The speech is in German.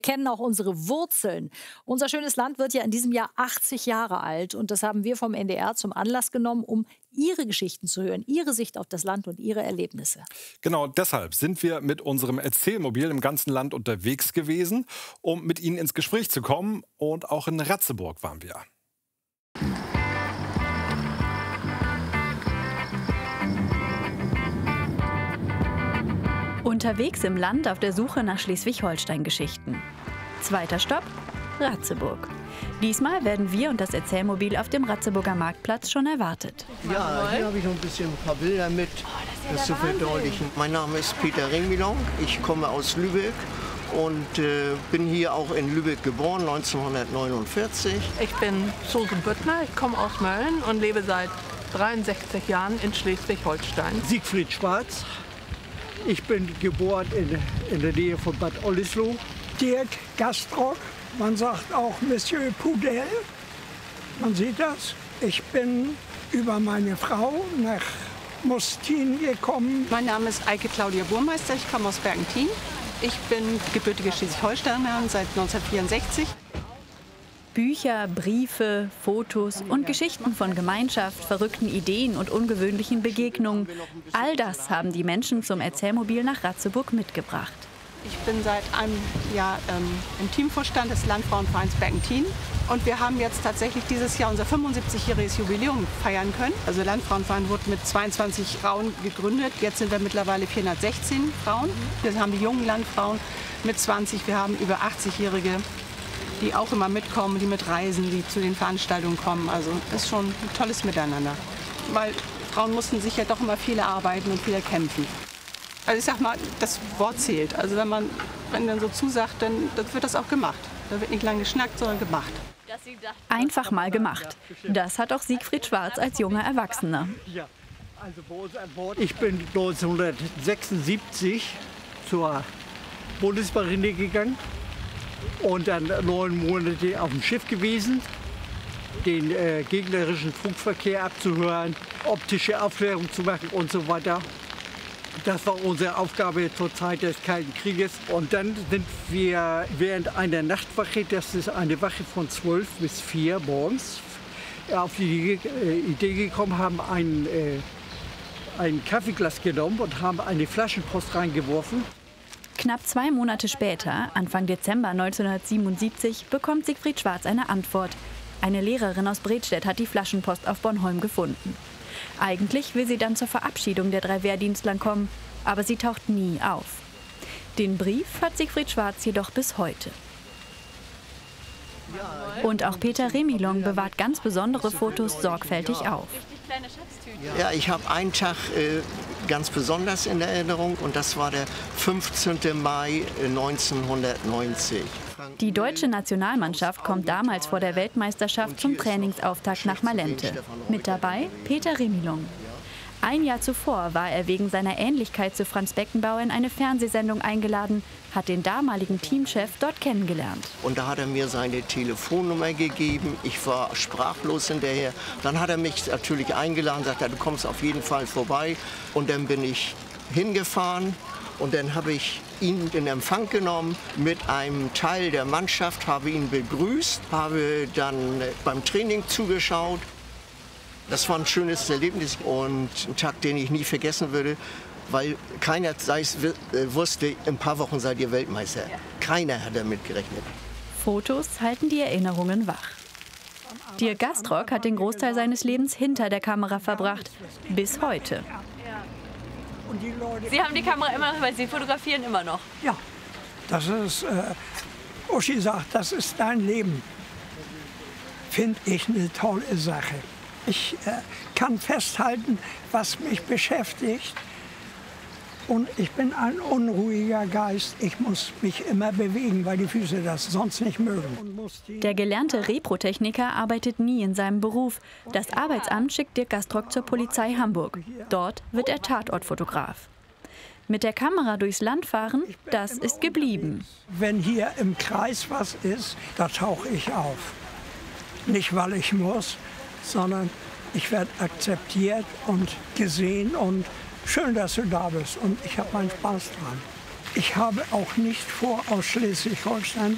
Kennen auch unsere Wurzeln. Unser schönes Land wird ja in diesem Jahr 80 Jahre alt. Und das haben wir vom NDR zum Anlass genommen, um Ihre Geschichten zu hören, Ihre Sicht auf das Land und Ihre Erlebnisse. Genau deshalb sind wir mit unserem Erzählmobil im ganzen Land unterwegs gewesen, um mit Ihnen ins Gespräch zu kommen. Und auch in Ratzeburg waren wir. Unterwegs im Land auf der Suche nach Schleswig-Holstein-Geschichten. Zweiter Stopp, Ratzeburg. Diesmal werden wir und das Erzählmobil auf dem Ratzeburger Marktplatz schon erwartet. Ja, hier habe ich noch ein paar Bilder mit, das zu verdeutlichen. Mein Name ist Peter Remilong, ich komme aus Lübeck und bin hier auch in Lübeck geboren, 1949. Ich bin Susan Büttner, ich komme aus Mölln und lebe seit 63 Jahren in Schleswig-Holstein. Siegfried Schwarz. Ich bin geboren in der Nähe von Bad Oldesloe. Dirk Gastrock, man sagt auch Monsieur Pudel. Man sieht das. Ich bin über meine Frau nach Mustin gekommen. Mein Name ist Eike Claudia Burmeister, ich komme aus Bergentin. Ich bin gebürtige Schleswig-Holsteinerin seit 1964. Bücher, Briefe, Fotos und Geschichten von Gemeinschaft, verrückten Ideen und ungewöhnlichen Begegnungen. All das haben die Menschen zum Erzählmobil nach Ratzeburg mitgebracht. Ich bin seit einem Jahr im Teamvorstand des Landfrauenvereins Bergentin. Und wir haben jetzt tatsächlich dieses Jahr unser 75-jähriges Jubiläum feiern können. Also der Landfrauenverein wurde mit 22 Frauen gegründet. Jetzt sind wir mittlerweile 416 Frauen. Wir haben die jungen Landfrauen mit 20. Wir haben über 80-Jährige, die auch immer mitkommen, die mitreisen, die zu den Veranstaltungen kommen. Also das ist schon ein tolles Miteinander. Weil Frauen mussten sich ja doch immer viel erarbeiten und viel erkämpfen. Also ich sag mal, das Wort zählt. Also wenn man dann so zusagt, dann wird das auch gemacht. Da wird nicht lange geschnackt, sondern gemacht. Einfach mal gemacht. Das hat auch Siegfried Schwarz als junger Erwachsener. Ich bin 1976 zur Bundesmarine gegangen und dann 9 Monate auf dem Schiff gewesen, den gegnerischen Funkverkehr abzuhören, optische Aufklärung zu machen und so weiter. Das war unsere Aufgabe zur Zeit des Kalten Krieges. Und dann sind wir während einer Nachtwache, das ist eine Wache von 12 bis 4 morgens, auf die Idee gekommen, haben ein Kaffeeglas genommen und haben eine Flaschenpost reingeworfen. Knapp 2 Monate später, Anfang Dezember 1977, bekommt Siegfried Schwarz eine Antwort. Eine Lehrerin aus Bredstedt hat die Flaschenpost auf Bornholm gefunden. Eigentlich will sie dann zur Verabschiedung der 3 Wehrdienstlern kommen, aber sie taucht nie auf. Den Brief hat Siegfried Schwarz jedoch bis heute. Und auch Peter Remilong bewahrt ganz besondere Fotos sorgfältig auf. Ja, ich habe einen Tag ganz besonders in Erinnerung und das war der 15. Mai 1990. Die deutsche Nationalmannschaft kommt damals vor der Weltmeisterschaft zum Trainingsauftakt nach Malente. Mit dabei Peter Remilong. Ein Jahr zuvor war er wegen seiner Ähnlichkeit zu Franz Beckenbauer in eine Fernsehsendung eingeladen, hat den damaligen Teamchef dort kennengelernt. Und da hat er mir seine Telefonnummer gegeben. Ich war sprachlos hinterher. Dann hat er mich natürlich eingeladen, sagte, du kommst auf jeden Fall vorbei. Und dann bin ich hingefahren und dann habe ich ihn in Empfang genommen mit einem Teil der Mannschaft, habe ihn begrüßt, habe dann beim Training zugeschaut. Das war ein schönes Erlebnis und ein Tag, den ich nie vergessen würde, weil keiner wusste, in ein paar Wochen seid ihr Weltmeister. Keiner hat damit gerechnet. Fotos halten die Erinnerungen wach. Dirk Gastrock hat den Großteil seines Lebens hinter der Kamera verbracht, bis heute. Sie haben die Kamera immer noch, weil Sie fotografieren immer noch? Ja, das ist, Uschi sagt, das ist dein Leben. Finde ich eine tolle Sache. Ich kann festhalten, was mich beschäftigt. Und ich bin ein unruhiger Geist. Ich muss mich immer bewegen, weil die Füße das sonst nicht mögen. Der gelernte Reprotechniker arbeitet nie in seinem Beruf. Das Arbeitsamt schickt Dirk Gastrock zur Polizei Hamburg. Dort wird er Tatortfotograf. Mit der Kamera durchs Land fahren, das ist geblieben. Wenn hier im Kreis was ist, da tauche ich auf. Nicht, weil ich muss, sondern ich werde akzeptiert und gesehen und schön, dass du da bist und ich habe meinen Spaß dran. Ich habe auch nicht vor, aus Schleswig-Holstein